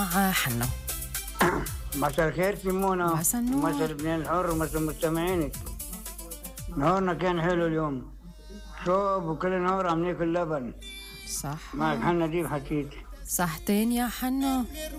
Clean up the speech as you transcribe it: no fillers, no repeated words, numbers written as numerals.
حنو. مساء الخير سيمونة. مساء النور. مساء لبنان الحر ومساء مستمعينك. نهارنا كان حلو اليوم، شوب وكل نهار عم ناكل لبن. صح. معك حنا ديب حكيت. صحتين يا حنو.